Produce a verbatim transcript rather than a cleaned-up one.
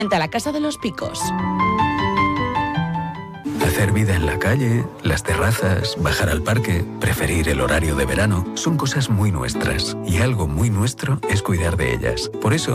a la Casa de los Picos. Hacer vida en la calle, las terrazas, bajar al parque, preferir el horario de verano, son cosas muy nuestras. Y algo muy nuestro es cuidar de ellas. Por eso,